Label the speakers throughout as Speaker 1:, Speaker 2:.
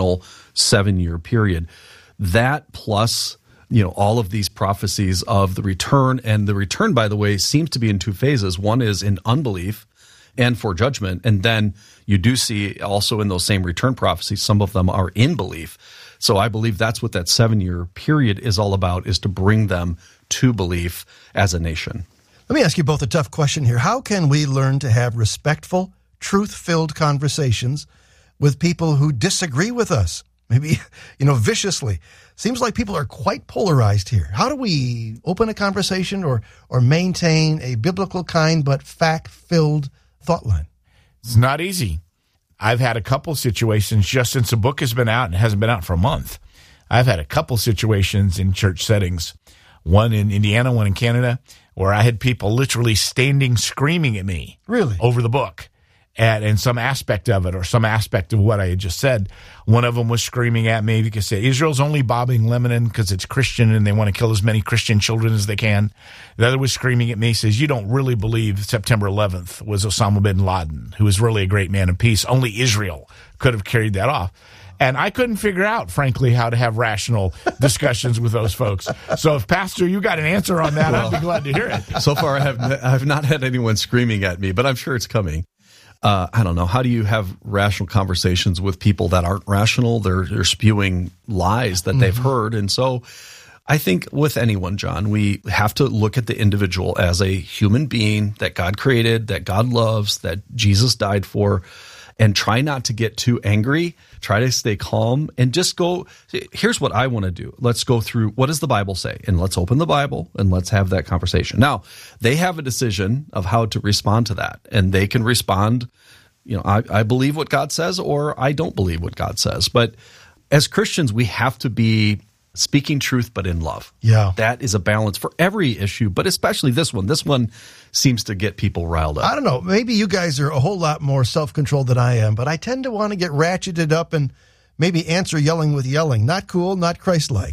Speaker 1: original 7-year period. That plus, all of these prophecies of the return, and the return, by the way, seems to be in two phases. One is in unbelief and for judgment, and then you do see also in those same return prophecies, some of them are in belief. So I believe that's what that 7-year period is all about, is to bring them to belief as a nation.
Speaker 2: Let me ask you both a tough question here. How can we learn to have respectful, truth-filled conversations with people who disagree with us? Maybe, viciously. Seems like people are quite polarized here. How do we open a conversation or maintain a biblical kind but fact-filled thought line?
Speaker 3: It's not easy. I've had a couple situations just since the book has been out, and it hasn't been out for a month. I've had a couple situations in church settings, one in Indiana, one in Canada, where I had people literally standing screaming at me over the book and some aspect of it or some aspect of what I had just said. One of them was screaming at me because Israel's only bombing Lebanon because it's Christian and they want to kill as many Christian children as they can. The other was screaming at me, says, you don't really believe September 11th was Osama bin Laden, who was really a great man of peace. Only Israel could have carried that off. And I couldn't figure out, frankly, how to have rational discussions with those folks. So if, Pastor, you got an answer on that, I'd be glad to hear it.
Speaker 1: So far, I've not had anyone screaming at me, but I'm sure it's coming. I don't know. How do you have rational conversations with people that aren't rational? They're spewing lies that they've heard. And so I think with anyone, John, we have to look at the individual as a human being that God created, that God loves, that Jesus died for, and try not to get too angry. Try to stay calm and just go, here's what I want to do. Let's go through, what does the Bible say? And let's open the Bible and let's have that conversation. Now, they have a decision of how to respond to that. And they can respond, I believe what God says, or I don't believe what God says. But as Christians, we have to be speaking truth, but in love.
Speaker 2: Yeah.
Speaker 1: That is a balance for every issue, but especially this one. This one seems to get people riled up.
Speaker 2: I don't know. Maybe you guys are a whole lot more self-controlled than I am, but I tend to want to get ratcheted up and maybe answer yelling with yelling. Not cool, not Christ-like.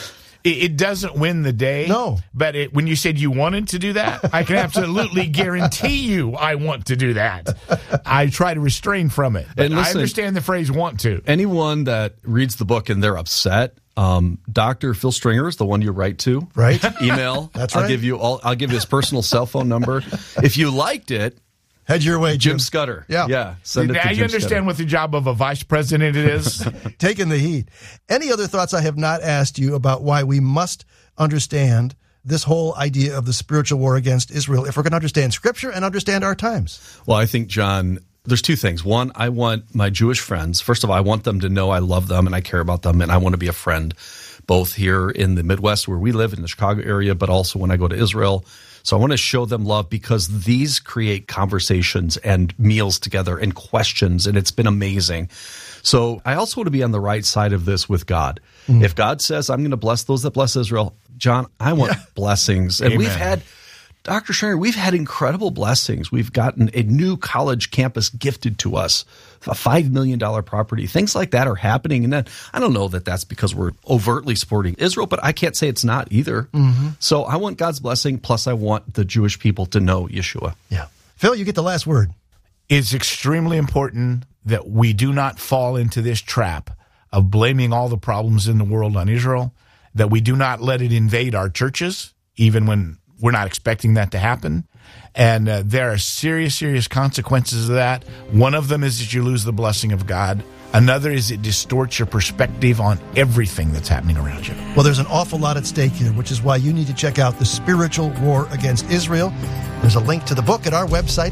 Speaker 3: It doesn't win the day.
Speaker 2: No.
Speaker 3: But when you said you wanted to do that, I can absolutely guarantee you I want to do that. I try to restrain from it. But I understand the phrase want to.
Speaker 1: Anyone that reads the book and they're upset, Dr. Phil Stringer is the one you write to.
Speaker 2: Right.
Speaker 1: Email.
Speaker 2: That's right.
Speaker 1: I'll give you his personal cell phone number. If you liked it,
Speaker 2: head your way,
Speaker 1: Jim Scudder.
Speaker 2: Yeah.
Speaker 1: Send it to
Speaker 3: now
Speaker 1: Jim
Speaker 3: you understand
Speaker 1: Scudder.
Speaker 3: what the job of a vice president it is.
Speaker 2: Taking the heat. Any other thoughts I have not asked you about why we must understand this whole idea of the spiritual war against Israel if we're going to understand Scripture and understand our times?
Speaker 1: Well, I think, John, there's two things. One, I want my Jewish friends, first of all, I want them to know I love them and I care about them and I want to be a friend, both here in the Midwest where we live in the Chicago area, but also when I go to Israel. So I want to show them love because these create conversations and meals together and questions, and it's been amazing. So I also want to be on the right side of this with God. If God says, I'm going to bless those that bless Israel, John, I want blessings. And
Speaker 3: Amen.
Speaker 1: we've had, Dr. Schreiner, we've had incredible blessings. We've gotten a new college campus gifted to us, a $5 million property. Things like that are happening. And then I don't know that that's because we're overtly supporting Israel, but I can't say it's not either. So I want God's blessing, plus I want the Jewish people to know Yeshua.
Speaker 2: Yeah. Phil, you get the last word.
Speaker 3: It's extremely important that we do not fall into this trap of blaming all the problems in the world on Israel, that we do not let it invade our churches, even when we're not expecting that to happen. And there are serious, serious consequences of that. One of them is that you lose the blessing of God. Another is it distorts your perspective on everything that's happening around you.
Speaker 2: Well, there's an awful lot at stake here, which is why you need to check out The Spiritual War Against Israel. There's a link to the book at our website,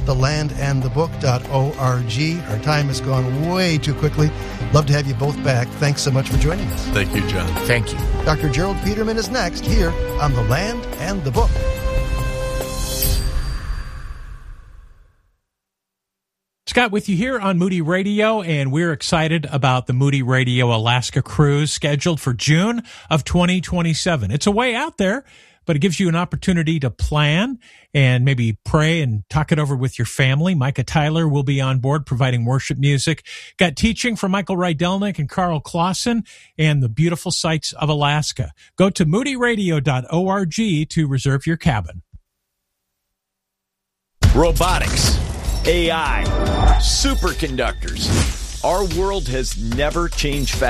Speaker 2: thelandandthebook.org. Our time has gone way too quickly. Love to have you both back. Thanks so much for joining us.
Speaker 1: Thank you, John.
Speaker 3: Thank you.
Speaker 2: Dr. Gerald Peterman is next here on The Land and the Book.
Speaker 4: Scott with you here on Moody Radio, and we're excited about the Moody Radio Alaska cruise scheduled for June of 2027. It's a way out there, but it gives you an opportunity to plan and maybe pray and talk it over with your family. Micah Tyler will be on board providing worship music. Got teaching from Michael Rydelnik and Carl Clausen and the beautiful sights of Alaska. Go to moodyradio.org to reserve your cabin.
Speaker 5: Robotics, AI, superconductors. Our world has never changed faster.